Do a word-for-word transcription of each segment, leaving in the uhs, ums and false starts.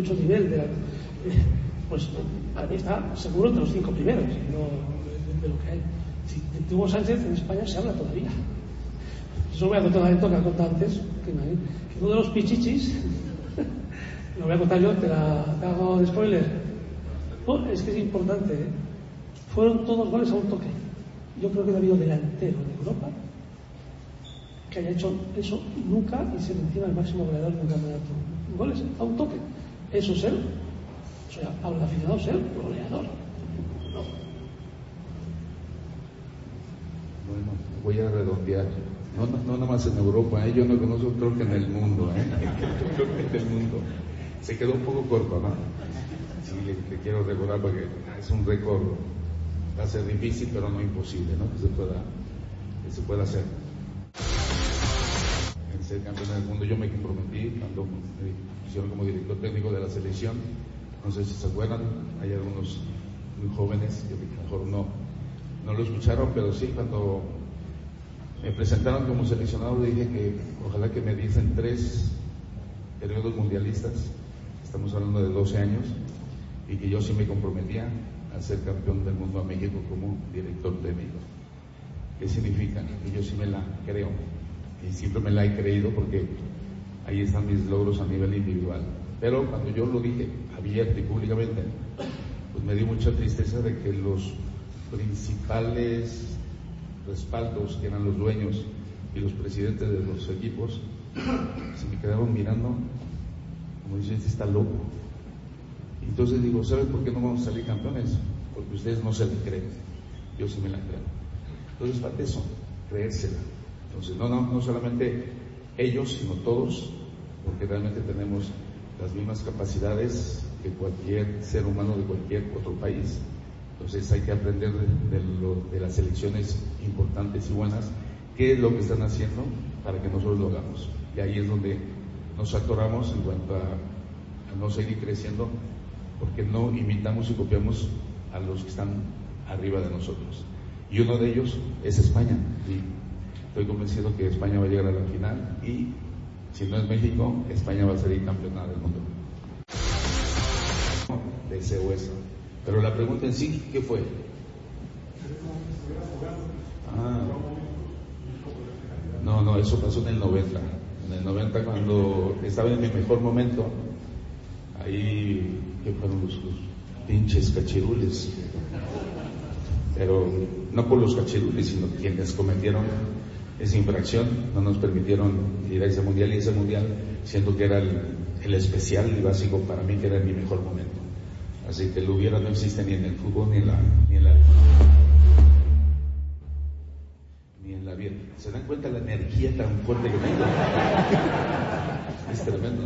mucho nivel de la, eh, pues para mí está seguro entre los cinco primeros, no, de, de lo que hay. Si de Hugo Sánchez en España se habla todavía. Eso voy a contar una anécdota que he contado antes, que, que uno de los pichichis, lo voy a contar yo, te la te hago de spoiler. No, es que es importante, ¿eh? Fueron todos goles a un toque. Yo creo que no ha habido delantero de Europa que haya hecho eso nunca y ser encima el máximo goleador de un campeonato. Goles a un toque. Eso es ser, o sea, a un aficionado ser goleador. No. Bueno, voy a redondear. No, no, no nada más en Europa, ¿eh? Yo no conozco, creo que en el mundo, ¿eh? Creo que en el mundo. Se quedó un poco corto, ¿no? Sí, le, le quiero recordar porque es un récord, va a ser difícil, pero no imposible, ¿no? Que se pueda, que se pueda hacer. En ser campeón del mundo, yo me comprometí cuando me pusieron como director técnico de la selección. No sé si se acuerdan, hay algunos muy jóvenes que a lo mejor no, no lo escucharon, pero sí, cuando me presentaron como seleccionado, le dije que ojalá que me diesen tres periodos mundialistas, estamos hablando de doce años, y que yo sí me comprometía a ser campeón del mundo a México como director técnico. ¿Qué significa? Que yo sí me la creo, y siempre me la he creído porque ahí están mis logros a nivel individual. Pero cuando yo lo dije abierto y públicamente, pues me dio mucha tristeza de que los principales respaldos, que eran los dueños y los presidentes de los equipos, se me quedaron mirando como dicen, este está loco. Entonces digo, ¿sabes por qué no vamos a salir campeones? Porque ustedes no se la creen, yo sí me la creo. Entonces falta eso, creérsela. Entonces no, no, no solamente ellos, sino todos, porque realmente tenemos las mismas capacidades que cualquier ser humano de cualquier otro país. Entonces hay que aprender de, de, lo, de las elecciones importantes y buenas, qué es lo que están haciendo para que nosotros lo hagamos. Y ahí es donde nos atoramos en cuanto a, a no seguir creciendo, porque no imitamos y copiamos a los que están arriba de nosotros. Y uno de ellos es España. Y estoy convencido que España va a llegar a la final y si no es México, España va a ser campeona del mundo. Deseo eso. Pero la pregunta en sí, ¿qué fue? Ah, no, no, eso pasó en el noventa. En el noventa, cuando estaba en mi mejor momento, ahí, ¿qué fueron los, los pinches cachirules? Pero no por los cachirules, sino quienes cometieron esa infracción, no nos permitieron ir a ese mundial, y ese mundial, siendo que era el, el especial y básico para mí, que era mi mejor momento. Así que el hubiera no existe ni en el fútbol ni en la ni en la ni en la vida. ¿Se dan cuenta la energía tan fuerte que tengo? Es tremendo.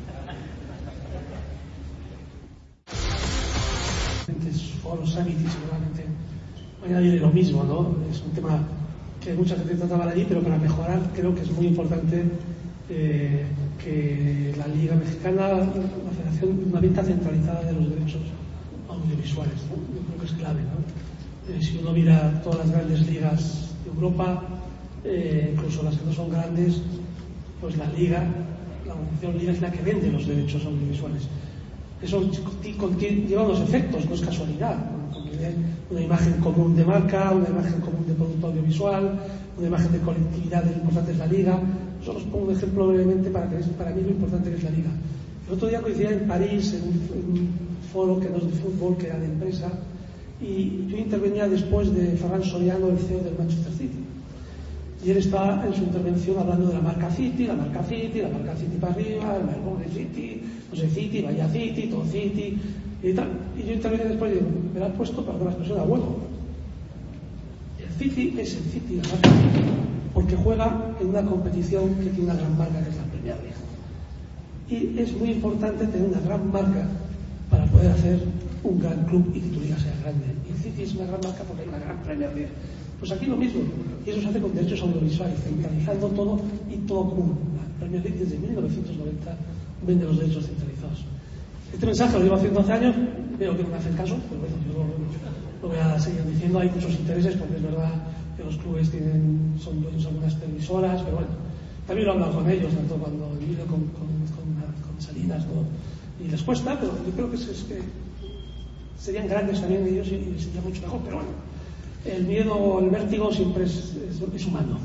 Foros, Amity, seguramente mañana viene lo mismo, ¿no? Es un tema que mucha gente trataba allí, pero para mejorar creo que es muy importante eh, que la Liga Mexicana, la Federación, una venta centralizada de los derechos audiovisuales, ¿no? Yo creo que es clave, ¿no? Eh, si uno mira todas las grandes ligas de Europa, eh, incluso las que no son grandes, pues la Liga, la organización Liga es la que vende los derechos audiovisuales. Eso lleva unos efectos, no es casualidad, porque una imagen común de marca, una imagen común de producto audiovisual, una imagen de colectividad, de lo importante es la Liga. Solo os pongo un ejemplo brevemente para que para mí lo importante que es la Liga. El otro día coincidía en París, en un, en un foro que no es de fútbol, que era de empresa, y yo intervenía después de Ferran Soriano, el C E O del Manchester City. Y él estaba en su intervención hablando de la marca City, la marca City, la marca City para arriba, el Melbourne City, no sé, City, Bahía City, todo City, y tal. Y yo intervenía después y digo, me la han puesto para que las personas, bueno, el City es el City, la marca City, porque juega en una competición que tiene una gran marca, que es la Premier League. Y es muy importante tener una gran marca para poder hacer un gran club y que tu liga sea grande. Y el City es una gran marca porque hay una gran Premier League. Pues aquí lo mismo, y eso se hace con derechos audiovisuales, centralizando todo y todo común. La Premier League desde mil novecientos noventa vende los derechos centralizados. Este mensaje lo llevo haciendo hace años, veo que no me hacen caso, pero bueno, yo lo, lo voy a seguir diciendo. Hay muchos intereses, porque es verdad que los clubes tienen, son dueños de algunas televisoras, pero bueno, también lo he hablado con ellos, tanto cuando he vivido con, con, con, con Salinas, ¿no? y les cuesta, pero yo creo que, es, es que serían grandes también ellos y, y sería mucho mejor, pero bueno, el miedo o el vértigo siempre es, es, es humano.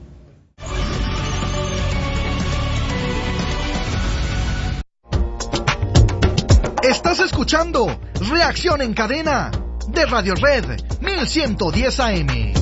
Estás escuchando Reacción en Cadena de Radio Red mil ciento diez A M.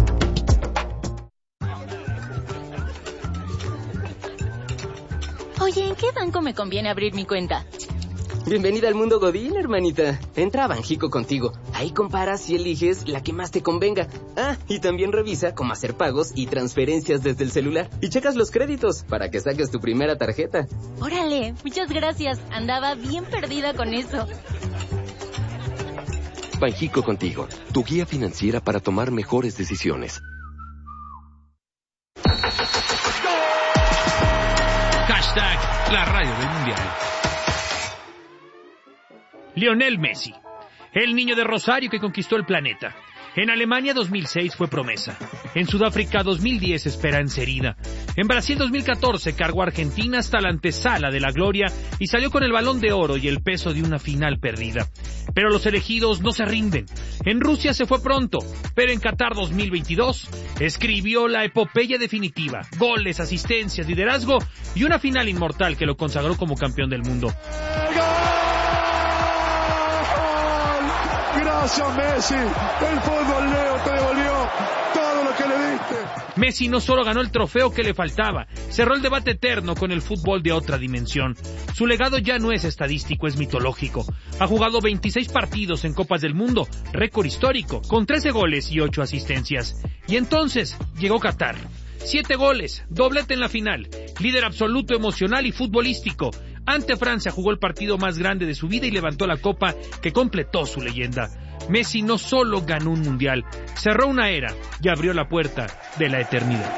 Oye, ¿en qué banco me conviene abrir mi cuenta? Bienvenida al mundo Godín, hermanita. Entra a Banjico Contigo. Ahí comparas y eliges la que más te convenga. Ah, y también revisa cómo hacer pagos y transferencias desde el celular. Y checas los créditos para que saques tu primera tarjeta. Órale, muchas gracias. Andaba bien perdida con eso. Banjico Contigo, tu guía financiera para tomar mejores decisiones. Hashtag la radio del mundial. Lionel Messi, el niño de Rosario que conquistó el planeta. En Alemania dos mil seis fue promesa. En Sudáfrica dos mil diez esperanza herida. En Brasil dos mil catorce cargó a Argentina hasta la antesala de la gloria y salió con el Balón de Oro y el peso de una final perdida. Pero los elegidos no se rinden. En Rusia se fue pronto, pero en Qatar dos mil veintidós escribió la epopeya definitiva. Goles, asistencias, liderazgo y una final inmortal que lo consagró como campeón del mundo. Gracias, Messi. El fútbol, Leo, te devolvió todo lo que le diste. Messi no solo ganó el trofeo que le faltaba, cerró el debate eterno con el fútbol de otra dimensión. Su legado ya no es estadístico, es mitológico. Ha jugado veintiséis partidos en Copas del Mundo, récord histórico, con trece goles y ocho asistencias. Y entonces llegó Qatar. Siete goles, doblete en la final, líder absoluto emocional y futbolístico. Ante Francia jugó el partido más grande de su vida y levantó la copa que completó su leyenda. Messi no solo ganó un mundial, cerró una era y abrió la puerta de la eternidad.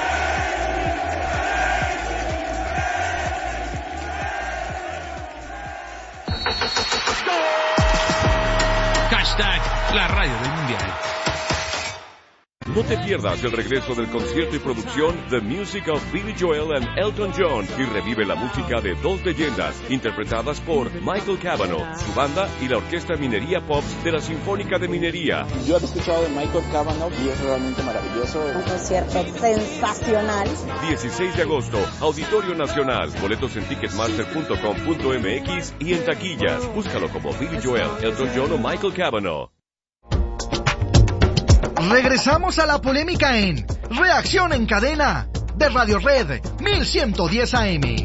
Hashtag la radio del mundial. No te pierdas el regreso del concierto y producción The Music of Billy Joel and Elton John y revive la música de dos leyendas interpretadas por Michael Cavanaugh, su banda y la Orquesta Minería Pops de la Sinfónica de Minería. Yo he escuchado de Michael Cavanaugh y es realmente maravilloso. Un concierto sensacional. dieciséis de agosto, Auditorio Nacional. Boletos en ticketmaster punto com punto m x y en taquillas. Búscalo como Billy Joel, Elton John o Michael Cavanaugh. Regresamos a la polémica en Reacción en Cadena de Radio Red mil ciento diez A M.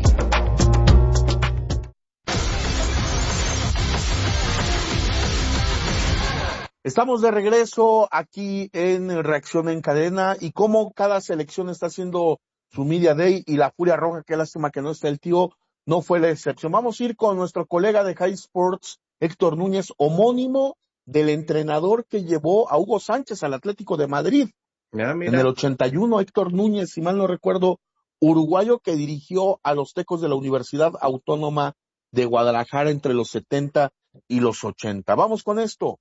Estamos de regreso aquí en Reacción en Cadena y como cada selección está haciendo su Media Day y la Furia Roja, qué lástima que no está el tío, no fue la excepción. Vamos a ir con nuestro colega de High Sports, Héctor Núñez, homónimo del entrenador que llevó a Hugo Sánchez al Atlético de Madrid. Mira, mira. En el ochenta y uno, Héctor Núñez, si mal no recuerdo, uruguayo que dirigió a los Tecos de la Universidad Autónoma de Guadalajara entre los setenta y los ochenta. Vamos con esto.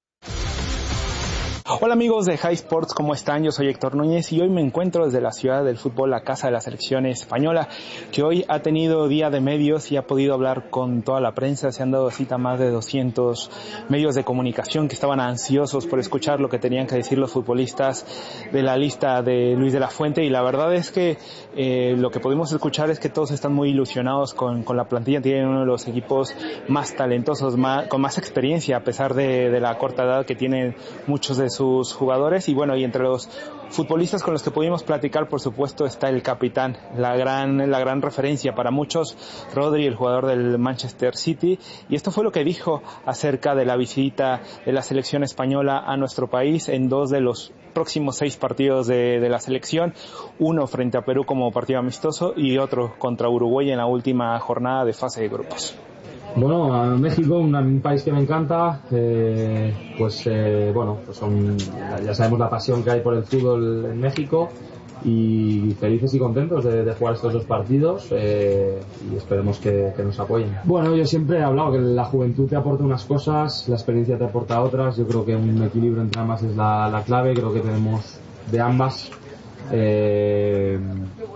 Hola amigos de High Sports, ¿cómo están? Yo soy Héctor Núñez y hoy me encuentro desde la ciudad del fútbol, la casa de la selección española, que hoy ha tenido día de medios y ha podido hablar con toda la prensa. Se han dado cita más de doscientos medios de comunicación que estaban ansiosos por escuchar lo que tenían que decir los futbolistas de la lista de Luis de la Fuente, y la verdad es que eh, lo que pudimos escuchar es que todos están muy ilusionados con, con la plantilla. Tienen uno de los equipos más talentosos, más, con más experiencia a pesar de, de la corta edad que tienen muchos de sus jugadores. Y bueno, y entre los futbolistas con los que pudimos platicar, por supuesto, está el capitán, la gran, la gran referencia para muchos, Rodri, el jugador del Manchester City, y esto fue lo que dijo acerca de la visita de la selección española a nuestro país en dos de los próximos seis partidos de, de la selección, uno frente a Perú como partido amistoso y otro contra Uruguay en la última jornada de fase de grupos. Bueno, a México, un, un país que me encanta, eh, pues eh, bueno, pues son, ya sabemos la pasión que hay por el fútbol en México, y felices y contentos de, de jugar estos dos partidos, eh, y esperemos que, que nos apoyen. Bueno, yo siempre he hablado que la juventud te aporta unas cosas, la experiencia te aporta otras. Yo creo que un equilibrio entre ambas es la, la clave. Creo que tenemos de ambas. Eh,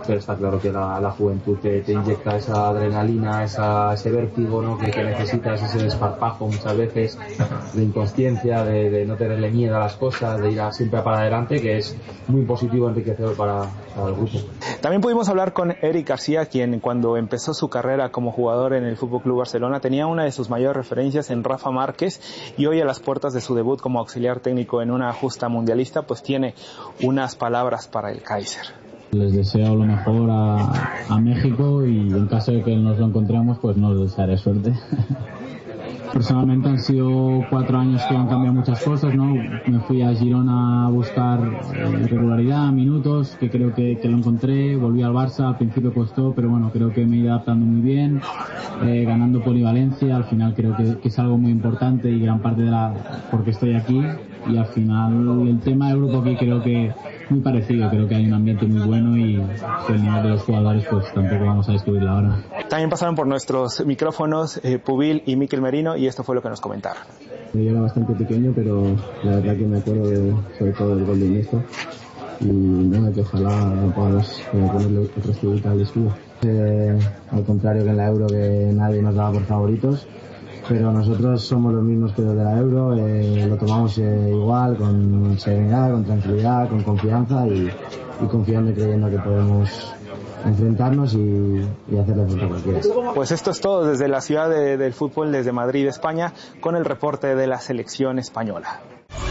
pero está claro que la, la juventud te, te inyecta esa adrenalina, esa, ese vértigo, ¿no? que, que necesitas, ese desparpajo muchas veces de inconsciencia, de, de no tenerle miedo a las cosas, de ir a, siempre para adelante, que es muy positivo, enriquecedor para, para el grupo. También pudimos hablar con Eric García, quien cuando empezó su carrera como jugador en el F C Barcelona tenía una de sus mayores referencias en Rafa Márquez, y hoy a las puertas de su debut como auxiliar técnico en una justa mundialista, pues tiene unas palabras para el Kaiser. Les deseo lo mejor a, a México, y en caso de que nos lo encontremos, pues no les desearé suerte. Personalmente han sido cuatro años que han cambiado muchas cosas, ¿no? Me fui a Girona a buscar eh, regularidad, minutos, que creo que, que lo encontré. Volví al Barça, al principio costó, pero bueno, creo que me he ido adaptando muy bien, eh, ganando polivalencia. Al final creo que, que es algo muy importante y gran parte de la... porque estoy aquí, y al final el tema del grupo aquí creo que muy parecido, creo que hay un ambiente muy bueno, y el nivel de los jugadores pues tampoco vamos a descubrirlo ahora. También pasaron por nuestros micrófonos eh, Pubil y Mikel Merino, y esto fue lo que nos comentaron. Yo era bastante pequeño, pero la verdad que me acuerdo de, sobre todo del gol de Iniesta, y nada, que ojalá podamos eh, ponerle otro estudio al escudo. Eh, al contrario que en la Euro, que nadie nos daba por favoritos, pero nosotros somos los mismos que los de la Euro, eh, lo tomamos eh, igual, con serenidad, con tranquilidad, con confianza, y, y confiando y creyendo que podemos enfrentarnos y, y hacerle frente a cualquiera. Pues esto es todo desde la ciudad de, del fútbol, desde Madrid, España, con el reporte de la selección española.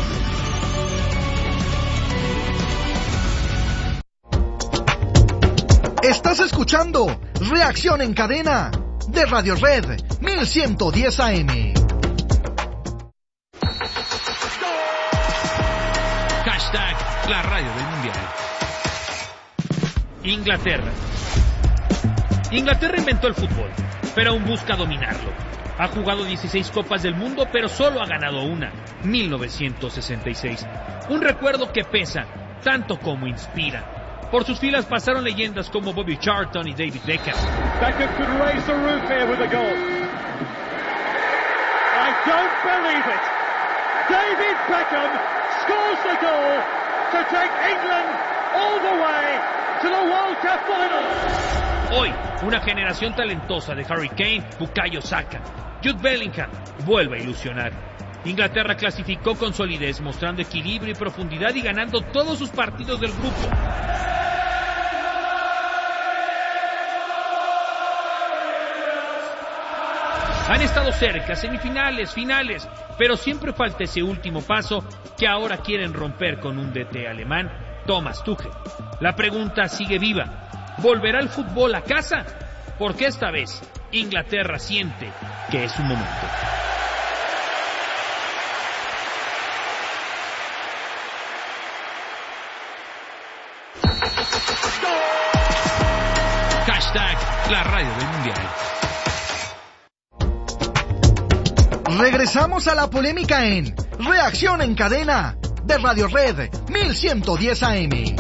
Estás escuchando Reacción en Cadena de Radio Red mil ciento diez A M. Hashtag la radio del mundial. Inglaterra. Inglaterra inventó el fútbol, pero aún busca dominarlo. Ha jugado dieciséis Copas del Mundo, pero solo ha ganado una, mil novecientos sesenta y seis. Un recuerdo que pesa, tanto como inspira. Por sus filas pasaron leyendas como Bobby Charlton y David Beckham. Beckham could raise the roof here with a goal. I don't believe it. David Beckham scores the goal to take England all the way to the World Cup final. Hoy, una generación talentosa de Harry Kane, Bukayo Saka, Jude Bellingham vuelve a ilusionar. Inglaterra clasificó con solidez, mostrando equilibrio y profundidad y ganando todos sus partidos del grupo. Han estado cerca, semifinales, finales, pero siempre falta ese último paso que ahora quieren romper con un D T alemán, Thomas Tuchel. La pregunta sigue viva. ¿Volverá el fútbol a casa? Porque esta vez Inglaterra siente que es su momento. Hashtag la radio del mundial. Regresamos a la polémica en Reacción en Cadena de Radio Red mil ciento diez A M.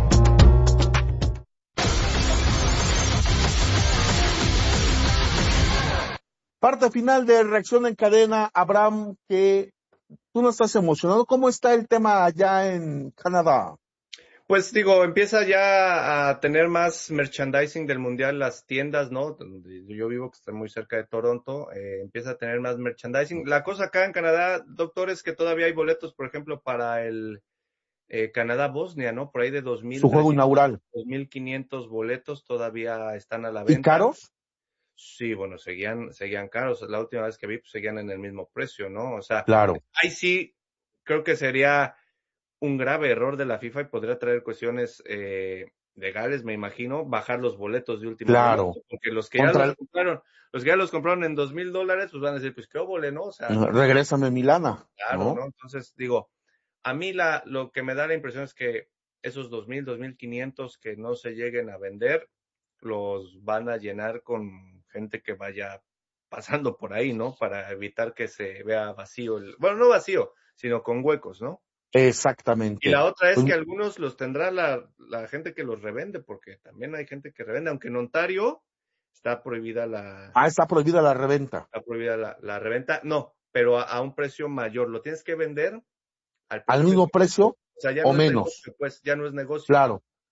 Parte final de Reacción en Cadena. Abraham, que tú no estás emocionado. ¿Cómo está el tema allá en Canadá? Pues digo, empieza ya a tener más merchandising del Mundial las tiendas, ¿no? Yo vivo que está muy cerca de Toronto, eh, empieza a tener más merchandising. La cosa acá en Canadá, doctor, es que todavía hay boletos, por ejemplo, para el eh, Canadá-Bosnia, ¿no? Por ahí de dos mil. Su juego inaugural. dos mil quinientos boletos todavía están a la venta. ¿Y caros? Sí, bueno, seguían, seguían caros. La última vez que vi, pues seguían en el mismo precio, ¿no? O sea, claro. Ahí sí, creo que sería un grave error de la FIFA y podría traer cuestiones eh, legales, me imagino, bajar los boletos de último claro. momento, porque los que ya Contra los compraron, los que ya los compraron en dos mil dólares, pues van a decir, pues qué óvole, ¿no? O sea, regrésame Milana. Claro, ¿no? ¿no? Entonces, digo, a mí la, lo que me da la impresión es que esos dos mil, dos mil quinientos que no se lleguen a vender, los van a llenar con gente que vaya pasando por ahí, ¿no? Para evitar que se vea vacío, el, bueno, no vacío, sino con huecos, ¿no? Exactamente. Y la otra es que algunos los tendrá la, la gente que los revende, porque también hay gente que revende, aunque en Ontario está prohibida la... Ah, está prohibida la reventa. Está prohibida la, la reventa, no, pero a, a un precio mayor. Lo tienes que vender al, al mismo precio o, sea, ya o no menos. Negocio, pues ya no es negocio. Claro.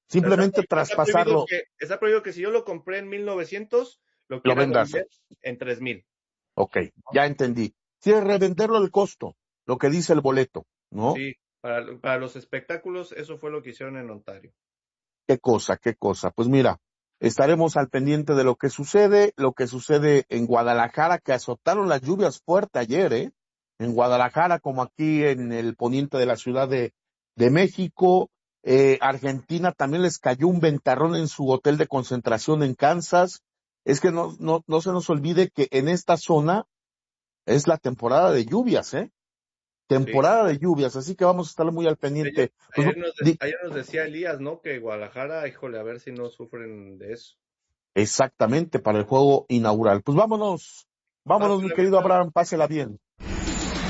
Simplemente está, está traspasarlo. Prohibido que, está prohibido que si yo lo compré en mil novecientos, lo Lo quiera vendas. vender en tres mil. Ok, ya entendí. Si es revenderlo el costo, lo que dice el boleto, ¿no? Sí, para, para los espectáculos, eso fue lo que hicieron en Ontario. Qué cosa, qué cosa. Pues mira, estaremos al pendiente de lo que sucede, lo que sucede en Guadalajara, que azotaron las lluvias fuerte ayer, ¿eh? En Guadalajara, como aquí en el poniente de la Ciudad de, de México. Eh, Argentina también les cayó un ventarrón en su hotel de concentración en Kansas. Es que no, no, no se nos olvide que en esta zona es la temporada de lluvias, ¿eh? Temporada sí. de lluvias, así que vamos a estar muy al pendiente. Ayer, pues, ayer, nos, de, ayer nos decía Elías, ¿no? Que Guadalajara, híjole, a ver si no sufren de eso. Exactamente, para el juego inaugural. Pues vámonos, vámonos, mi querido Abraham, pásela bien.